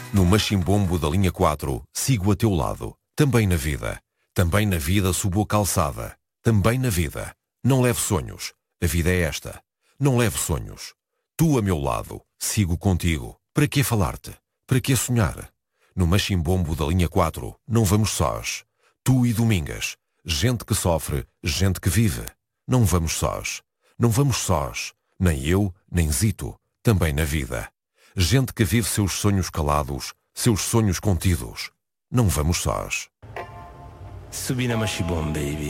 No machimbombo da linha 4, sigo a teu lado. Também na vida. Também na vida subo a calçada. Também na vida. Não levo sonhos. A vida é esta. Não levo sonhos. Tu a meu lado. Sigo contigo. Para que falar-te? Para que sonhar? No machimbombo da linha 4, não vamos sós. Tu e Domingas. Gente que sofre, gente que vive. Não vamos sós. Não vamos sós. Nem eu, nem Zito. Também na vida. Gente que vive seus sonhos calados, seus sonhos contidos. Não vamos sós. Subi na Machibom, baby.